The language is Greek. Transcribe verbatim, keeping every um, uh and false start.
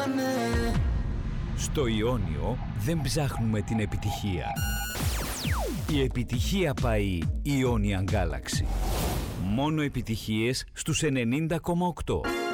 Στο Ιόνιο δεν ψάχνουμε την επιτυχία. Η επιτυχία πάει Ionian Galaxy. Μόνο επιτυχίες στους ενενήντα κόμμα οκτώ.